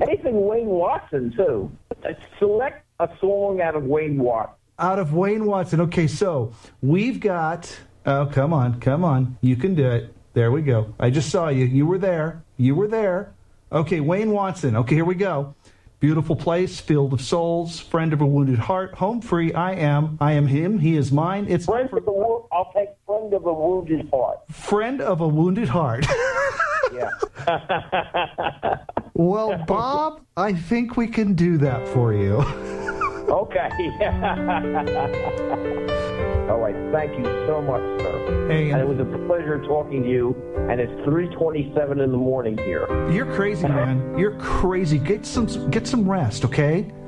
Anything Wayne Watson, too. Select a song out of Wayne Watson. Out of Wayne Watson. Okay, so we've got... Oh, come on. You can do it. There we go. I just saw you. You were there. Okay, Wayne Watson. Okay, here we go. Beautiful place, field of souls, friend of a wounded heart, home free, I am him, he is mine. It's I'll take friend of a wounded heart. Friend of a wounded heart. Yeah. Well, Bob, I think we can do that for you. Okay. All right. Thank you so much, sir. Hey, and it was a pleasure talking to you. And it's 3:27 in the morning here. You're crazy, man. You're crazy. Get some rest, okay?